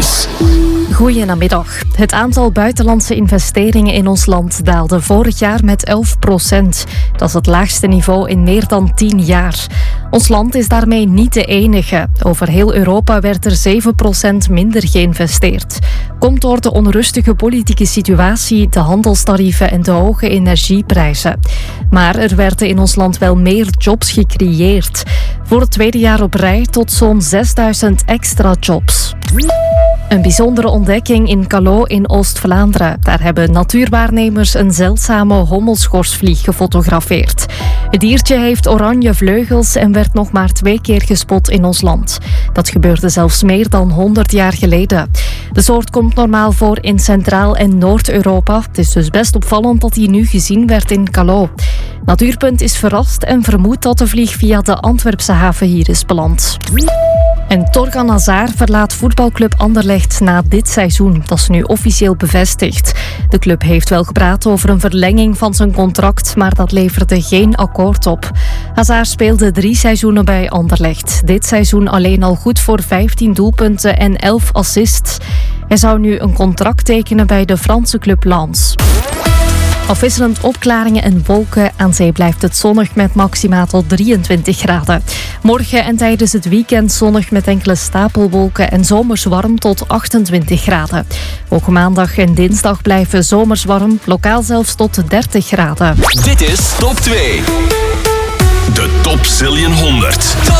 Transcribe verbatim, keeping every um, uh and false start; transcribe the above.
Nieuws. Goedemiddag. Het aantal buitenlandse investeringen in ons land daalde vorig jaar met elf procent. Dat is het laagste niveau in meer dan tien jaar. Ons land is daarmee niet de enige. Over heel Europa werd er zeven procent minder geïnvesteerd. Komt door de onrustige politieke situatie, de handelstarieven en de hoge energieprijzen. Maar er werden in ons land wel meer jobs gecreëerd. Voor het tweede jaar op rij tot zo'n zesduizend extra jobs. Een bijzondere ontdekking in Callot in Oost-Vlaanderen. Daar hebben natuurwaarnemers een zeldzame hommelschorsvlieg gefotografeerd. Het diertje heeft oranje vleugels en werd nog maar twee keer gespot in ons land. Dat gebeurde zelfs meer dan honderd jaar geleden. De soort komt normaal voor in Centraal- en Noord-Europa. Het is dus best opvallend dat hij nu gezien werd in Callot. Natuurpunt is verrast en vermoedt dat de vlieg via de Antwerpse haven hier is beland. En Torgan Hazard verlaat voetbalclub Anderlecht na dit seizoen. Dat is nu officieel bevestigd. De club heeft wel gepraat over een verlenging van zijn contract, maar dat leverde geen akkoord op. Hazard speelde drie seizoenen bij Anderlecht. Dit seizoen alleen al goed voor vijftien doelpunten en elf assists. Hij zou nu een contract tekenen bij de Franse club Lens. Afwisselend opklaringen en wolken. Aan zee blijft het zonnig met maxima tot drieëntwintig graden. Morgen en tijdens het weekend zonnig met enkele stapelwolken en zomers warm tot achtentwintig graden. Ook maandag en dinsdag blijven zomers warm, lokaal zelfs tot dertig graden. Dit is Top twee. De Top Zillion honderd.